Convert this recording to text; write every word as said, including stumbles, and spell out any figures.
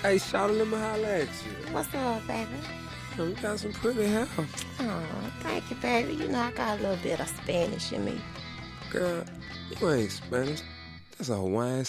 Hey, Shawty, let me holler at you. What's up, baby? You got some pretty hair. Oh, thank you, baby. You know I got a little bit of Spanish in me. Girl, you ain't Spanish. That's a Hawaiian